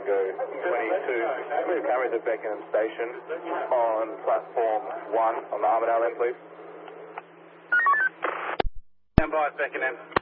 Indigo 22. Move camera to Beckenham Station on platform 1 on the Armidale end, please. Stand by, Beckenham.